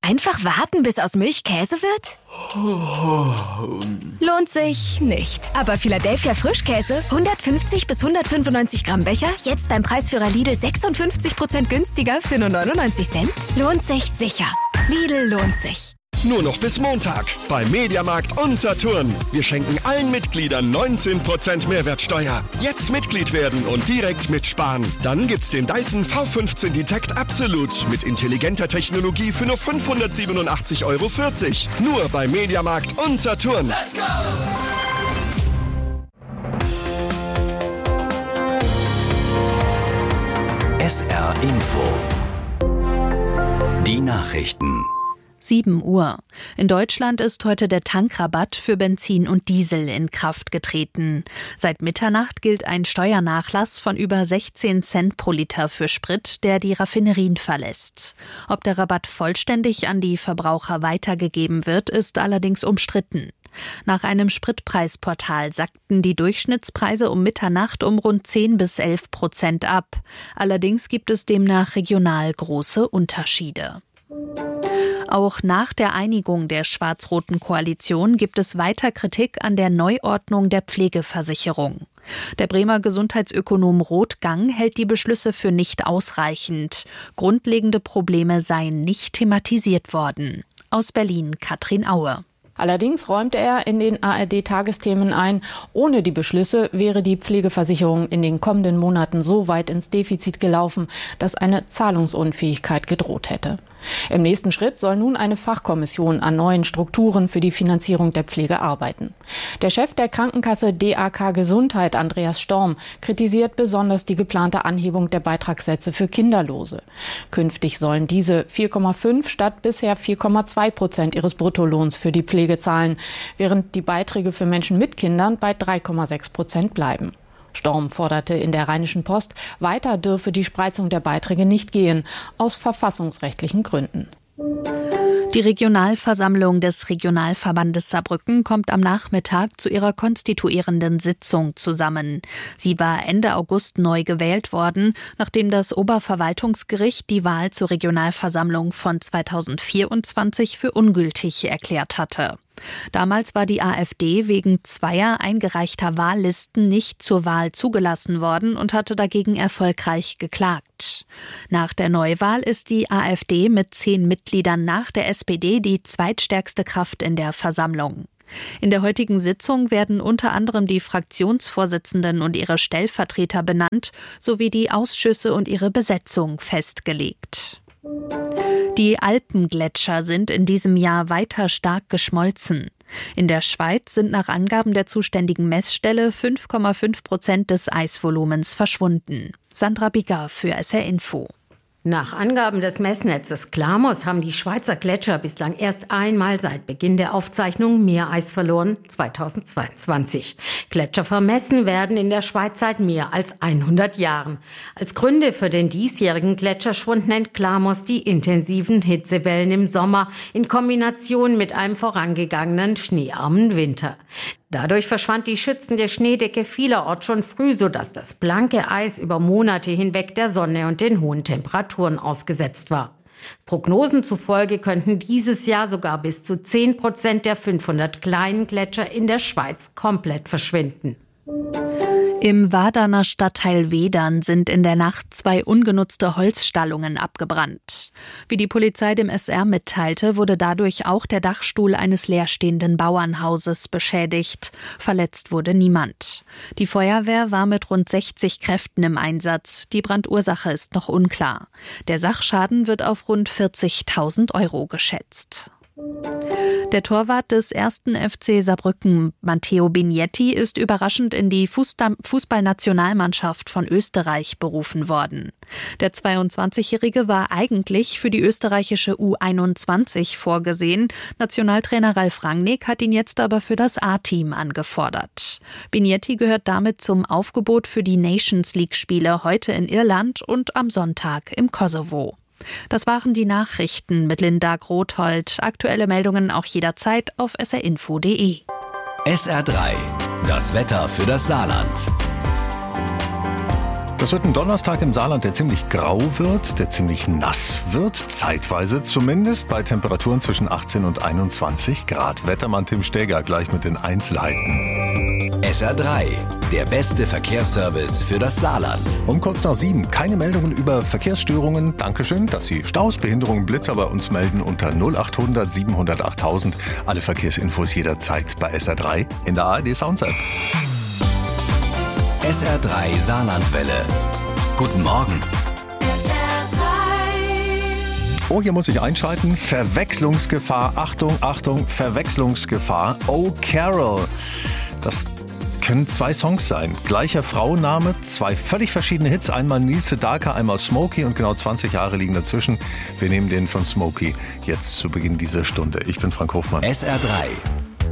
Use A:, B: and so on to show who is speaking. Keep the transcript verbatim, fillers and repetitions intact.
A: Einfach warten, bis aus Milch Käse wird? Lohnt sich nicht. Aber Philadelphia Frischkäse, hundertfünfzig bis hundertfünfundneunzig Gramm Becher, jetzt beim Preisführer Lidl sechsundfünfzig Prozent günstiger für nur neunundneunzig Cent? Lohnt sich sicher. Lidl lohnt sich.
B: Nur noch bis Montag bei Mediamarkt und Saturn. Wir schenken allen Mitgliedern neunzehn Prozent Mehrwertsteuer. Jetzt Mitglied werden und direkt mitsparen. Dann gibt's den Dyson V fünfzehn Detect Absolute mit intelligenter Technologie für nur fünfhundertsiebenundachtzig Euro vierzig. Nur bei Mediamarkt und Saturn. Let's go!
C: S R Info. Die Nachrichten.
D: sieben Uhr. In Deutschland ist heute der Tankrabatt für Benzin und Diesel in Kraft getreten. Seit Mitternacht gilt ein Steuernachlass von über sechzehn Cent pro Liter für Sprit, der die Raffinerien verlässt. Ob der Rabatt vollständig an die Verbraucher weitergegeben wird, ist allerdings umstritten. Nach einem Spritpreisportal sackten die Durchschnittspreise um Mitternacht um rund zehn bis elf Prozent ab. Allerdings gibt es demnach regional große Unterschiede. Auch nach der Einigung der schwarz-roten Koalition gibt es weiter Kritik an der Neuordnung der Pflegeversicherung. Der Bremer Gesundheitsökonom Rothgang hält die Beschlüsse für nicht ausreichend. Grundlegende Probleme seien nicht thematisiert worden. Aus Berlin Katrin Aue.
E: Allerdings räumte er in den A R D-Tagesthemen ein, ohne die Beschlüsse wäre die Pflegeversicherung in den kommenden Monaten so weit ins Defizit gelaufen, dass eine Zahlungsunfähigkeit gedroht hätte. Im nächsten Schritt soll nun eine Fachkommission an neuen Strukturen für die Finanzierung der Pflege arbeiten. Der Chef der Krankenkasse D A K Gesundheit, Andreas Storm, kritisiert besonders die geplante Anhebung der Beitragssätze für Kinderlose. Künftig sollen diese vier Komma fünf statt bisher vier Komma zwei Prozent ihres Bruttolohns für die Pflege zahlen, während die Beiträge für Menschen mit Kindern bei drei Komma sechs Prozent bleiben. Storm forderte in der Rheinischen Post, weiter dürfe die Spreizung der Beiträge nicht gehen, aus verfassungsrechtlichen Gründen.
D: Die Regionalversammlung des Regionalverbandes Saarbrücken kommt am Nachmittag zu ihrer konstituierenden Sitzung zusammen. Sie war Ende August neu gewählt worden, nachdem das Oberverwaltungsgericht die Wahl zur Regionalversammlung von zweitausendvierundzwanzig für ungültig erklärt hatte. Damals war die AfD wegen zweier eingereichter Wahllisten nicht zur Wahl zugelassen worden und hatte dagegen erfolgreich geklagt. Nach der Neuwahl ist die AfD mit zehn Mitgliedern nach der S P D die zweitstärkste Kraft in der Versammlung. In der heutigen Sitzung werden unter anderem die Fraktionsvorsitzenden und ihre Stellvertreter benannt, sowie die Ausschüsse und ihre Besetzung festgelegt. Die Alpengletscher sind in diesem Jahr weiter stark geschmolzen. In der Schweiz sind nach Angaben der zuständigen Messstelle fünf Komma fünf Prozent des Eisvolumens verschwunden. Sandra Bigger für S R Info.
F: Nach Angaben des Messnetzes Klamos haben die Schweizer Gletscher bislang erst einmal seit Beginn der Aufzeichnung Meereis verloren, zweitausendzweiundzwanzig. Gletscher vermessen werden in der Schweiz seit mehr als hundert Jahren. Als Gründe für den diesjährigen Gletscherschwund nennt Klamos die intensiven Hitzewellen im Sommer in Kombination mit einem vorangegangenen schneearmen Winter. Dadurch verschwand die schützende Schneedecke vielerorts schon früh, sodass das blanke Eis über Monate hinweg der Sonne und den hohen Temperaturen ausgesetzt war. Prognosen zufolge könnten dieses Jahr sogar bis zu zehn Prozent der fünfhundert kleinen Gletscher in der Schweiz komplett verschwinden.
D: Im Waderner Stadtteil Wedern sind in der Nacht zwei ungenutzte Holzstallungen abgebrannt. Wie die Polizei dem S R mitteilte, wurde dadurch auch der Dachstuhl eines leerstehenden Bauernhauses beschädigt. Verletzt wurde niemand. Die Feuerwehr war mit rund sechzig Kräften im Einsatz. Die Brandursache ist noch unklar. Der Sachschaden wird auf rund vierzigtausend Euro geschätzt. Der Torwart des ersten F C Saarbrücken, Matteo Bignetti, ist überraschend in die Fußballnationalmannschaft von Österreich berufen worden. Der zweiundzwanzigjährige war eigentlich für die österreichische U einundzwanzig vorgesehen. Nationaltrainer Ralf Rangnick hat ihn jetzt aber für das A-Team angefordert. Bignetti gehört damit zum Aufgebot für die Nations League-Spiele heute in Irland und am Sonntag im Kosovo. Das waren die Nachrichten mit Linda Grothold. Aktuelle Meldungen auch jederzeit auf s r info punkt d e.
C: S R drei, das Wetter für das Saarland.
G: Das wird ein Donnerstag im Saarland, der ziemlich grau wird, der ziemlich nass wird, zeitweise zumindest, bei Temperaturen zwischen achtzehn und einundzwanzig Grad. Wettermann Tim Steger gleich mit den Einzelheiten.
C: S R drei, der beste Verkehrsservice für das Saarland.
G: Um kurz nach sieben, keine Meldungen über Verkehrsstörungen. Dankeschön, dass Sie Staus, Behinderungen, Blitzer bei uns melden unter null acht hundert siebenhundert achttausend. Alle Verkehrsinfos jederzeit bei S R drei in der A R D Sounds App.
C: S R drei Saarlandwelle. Guten Morgen.
H: S R drei.
G: Oh, hier muss ich einschalten. Verwechslungsgefahr. Achtung, Achtung, Verwechslungsgefahr. Oh, Carol. Das können zwei Songs sein. Gleicher Frauenname, zwei völlig verschiedene Hits. Einmal Neil Sedaka, einmal Smokey und genau zwanzig Jahre liegen dazwischen. Wir nehmen den von Smokey jetzt zu Beginn dieser Stunde. Ich bin Frank Hofmann.
C: S R drei.